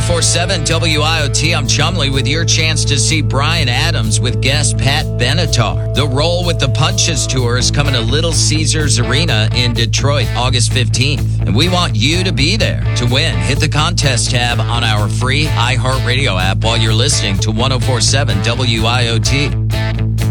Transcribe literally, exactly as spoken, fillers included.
forty-seven W I O T, I'm Chumley with your chance to see Bryan Adams with guest Pat Benatar. The Roll with the Punches tour is coming to Little Caesars Arena in Detroit, August fifteenth. And we want you to be there. To win, hit the contest tab on our free iHeartRadio app while you're listening to ten forty-seven W I O T.